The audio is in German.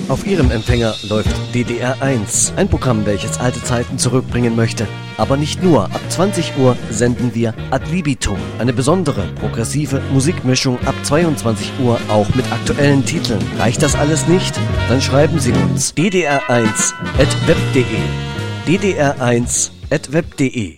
Auf Ihrem Empfänger läuft DDR1, ein Programm, welches alte Zeiten zurückbringen möchte. Aber nicht nur, ab 20 Uhr senden wir Ad Libitum, eine besondere, progressive Musikmischung ab 22 Uhr, auch mit aktuellen Titeln. Reicht das alles nicht? Dann schreiben Sie uns ddr1@web.de ddr1@web.de